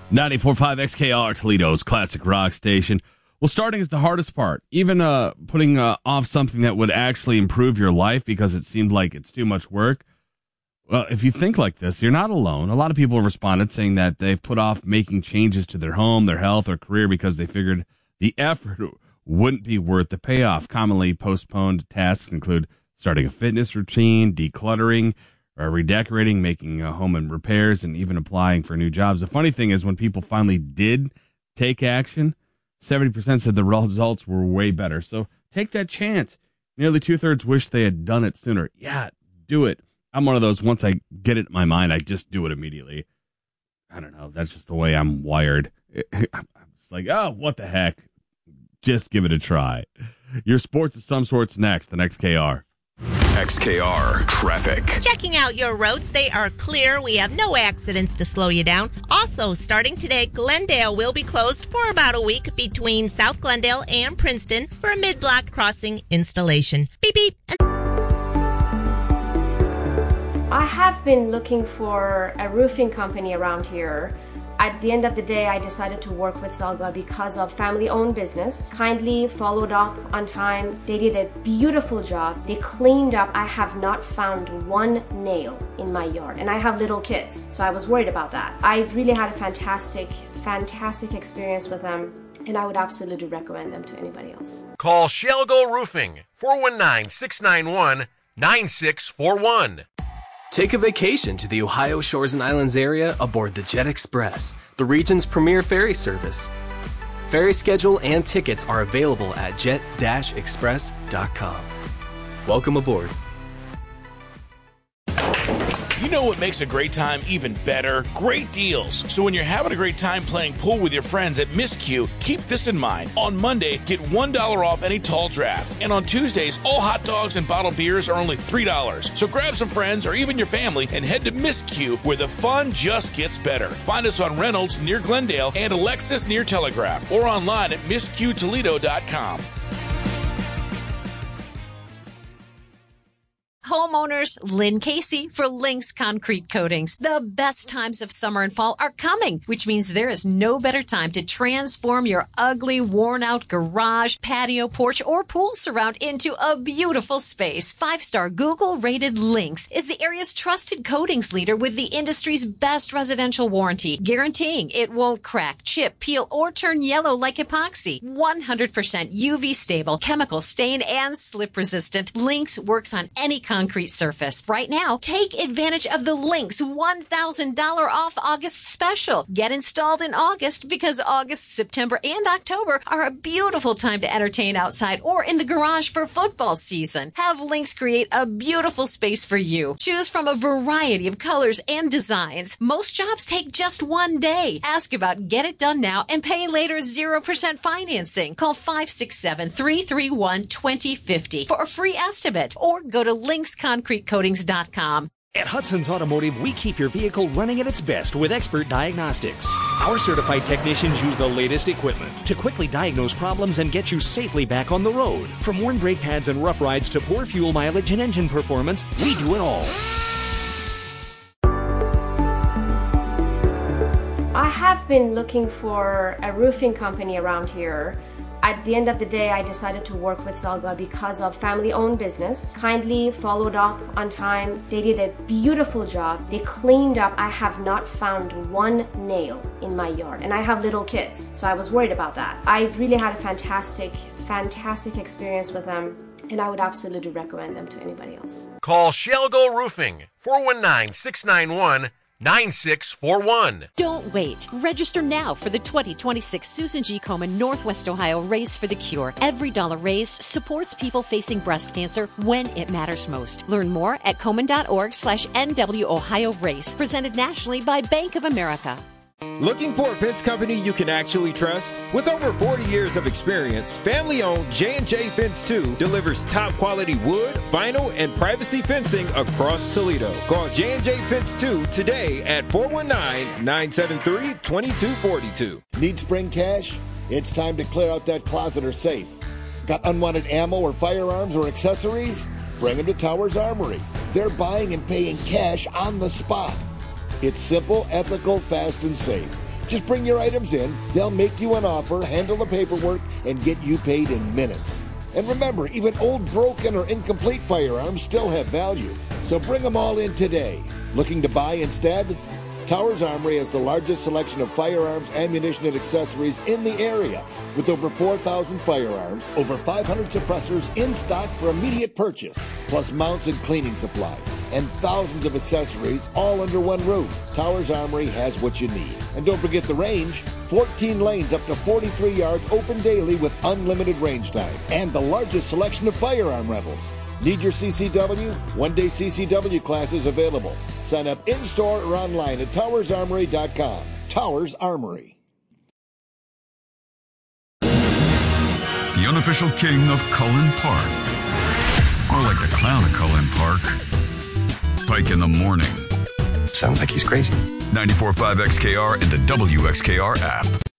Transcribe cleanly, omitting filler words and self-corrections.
94.5 XKR, Toledo's classic rock station. Well, starting is the hardest part. Even putting off something that would actually improve your life because it seemed like it's too much work. Well, if you think like this, you're not alone. A lot of people have responded saying that they've put off making changes to their home, their health, or career because they figured the effort wouldn't be worth the payoff. Commonly postponed tasks include starting a fitness routine, decluttering, or redecorating, making home and repairs, and even applying for new jobs. The funny thing is when people finally did take action, 70% said the results were way better. So take that chance. Nearly 2/3 wish they had done it sooner. Yeah, do it. I'm one of those, once I get it in my mind, I just do it immediately. I don't know. That's just the way I'm wired. I'm just like, oh, what the heck? Just give it a try. Your sports of some sorts next, the next KR. XKR Traffic. Checking out your roads. They are clear. We have no accidents to slow you down. Also, starting today, Glendale will be closed for about a week between South Glendale and Princeton for a mid-block crossing installation. Beep, beep. I have been looking for a roofing company around here. At the end of the day, I decided to work with Zelga because of family-owned business. Kindly followed up on time. They did a beautiful job. They cleaned up. I have not found one nail in my yard, and I have little kids, so I was worried about that. I really had a fantastic experience with them, and I would absolutely recommend them to anybody else. Call Shelgo Roofing, 419-691-9641. Take a vacation to the Ohio Shores and Islands area aboard the Jet Express, the region's premier ferry service. Ferry schedule and tickets are available at jet-express.com. Welcome aboard. You know what makes a great time even better? Great deals. So when you're having a great time playing pool with your friends at Miss Q, keep this in mind. On Monday, get $1 off any tall draft. And on Tuesdays, all hot dogs and bottled beers are only $3. So grab some friends or even your family and head to Miss Q, where the fun just gets better. Find us on Reynolds near Glendale and Alexis near Telegraph, or online at MissQToledo.com. Homeowners, Lynn Casey for Lynx Concrete Coatings. The best times of summer and fall are coming, which means there is no better time to transform your ugly, worn-out garage, patio, porch, or pool surround into a beautiful space. 5-star Google-rated Lynx is the area's trusted coatings leader with the industry's best residential warranty, guaranteeing it won't crack, chip, peel, or turn yellow like epoxy. 100% UV stable, chemical stain, and slip resistant. Lynx works on any concrete surface. Right now, take advantage of the Lynx $1,000 off August special. Get installed in August because August, September, and October are a beautiful time to entertain outside or in the garage for football season. Have Lynx create a beautiful space for you. Choose from a variety of colors and designs. Most jobs take just one day. Ask about Get It Done Now and Pay Later 0% financing. Call 567-331-2050 for a free estimate or go to lynxconcretecoatings.com. At Hudson's Automotive, we keep your vehicle running at its best with expert diagnostics. Our certified technicians use the latest equipment to quickly diagnose problems and get you safely back on the road. From worn brake pads and rough rides to poor fuel mileage and engine performance, we do it all. I have been looking for a roofing company around here. At the end of the day, I decided to work with Zelga because of family-owned business. Kindly followed up on time. They did a beautiful job. They cleaned up. I have not found one nail in my yard, and I have little kids, so I was worried about that. I really had a fantastic experience with them, and I would absolutely recommend them to anybody else. Call Shelgo Roofing, 419-691-9641. Don't wait. Register now for the 2026 Susan G. Komen Northwest Ohio Race for the Cure. Every dollar raised supports people facing breast cancer when it matters most. Learn more at komen.org/NW Ohio Race. Presented nationally by Bank of America. Looking for a fence company you can actually trust? With over 40 years of experience, family-owned J&J Fence 2 delivers top-quality wood, vinyl, and privacy fencing across Toledo. Call J&J Fence 2 today at 419-973-2242. Need spring cash? It's time to clear out that closet or safe. Got unwanted ammo or firearms or accessories? Bring them to Towers Armory. They're buying and paying cash on the spot. It's simple, ethical, fast, and safe. Just bring your items in, they'll make you an offer, handle the paperwork, and get you paid in minutes. And remember, even old, broken, or incomplete firearms still have value. So bring them all in today. Looking to buy instead? Towers Armory has the largest selection of firearms, ammunition, and accessories in the area, with over 4,000 firearms, over 500 suppressors in stock for immediate purchase, plus mounts and cleaning supplies, and thousands of accessories all under one roof. Towers Armory has what you need. And don't forget the range, 14 lanes up to 43 yards open daily with unlimited range time, and the largest selection of firearm rentals. Need your CCW? One-day CCW classes available. Sign up in-store or online at towersarmory.com. Towers Armory. The unofficial king of Cullen Park. Or like the clown of Cullen Park. Pike in the morning. Sounds like he's crazy. 94.5 XKR and the WXKR app.